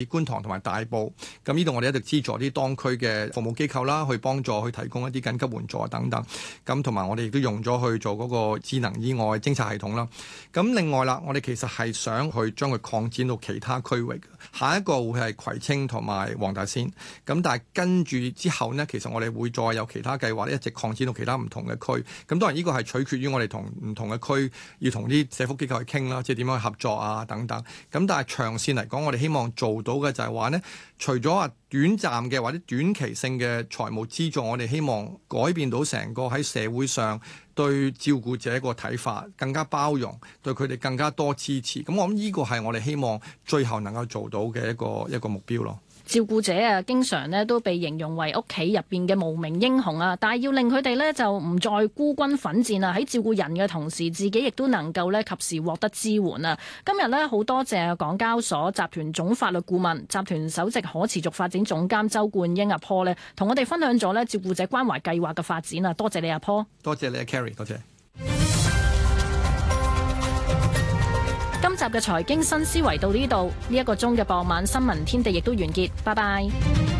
觀塘同埋大埔。咁呢度我哋一直資助啲當區嘅服務機構啦，去幫助去提供一啲緊急援助等等。咁同埋我哋亦都用咗去做嗰個智能意外偵察系統啦。咁另外啦，我哋其實係想去將佢擴展到其他區域。下一個會係葵青同埋黃大仙。咁但係跟住之後呢，其實我哋會再有其他計劃，一直擴展到其他唔同嘅區。咁當然呢個係取決於我哋同唔同嘅區要同啲社福機構去傾啦，即係點樣去合作啊等等。咁但係長線嚟講，我哋希望做到嘅就係話呢，除咗話短暫嘅或者短期性嘅財務資助，我哋希望改變到成個喺社會上對照顧者個睇法，更加包容，對佢哋更加多支持。咁我諗呢個係我哋希望最後能夠做到嘅一個目標咯。 照顧者啊，經常咧都被形容為屋企入邊嘅無名英雄啊，但係要令佢哋咧就唔再孤軍奮戰啊，喺照顧人嘅同時，自己亦都能夠咧及時獲得支援啊。今日咧好多謝港交所集團總法律顧問、集團首席可持續發展總監周冠英阿 Paul 咧，同我哋分享咗咧照顧者關懷計劃嘅發展啊。多謝你阿 Paul， 多謝你阿 Carrie， 多謝。 今集嘅財經新思維到呢度，呢一個鐘嘅傍晚新聞天地亦都完結，拜拜。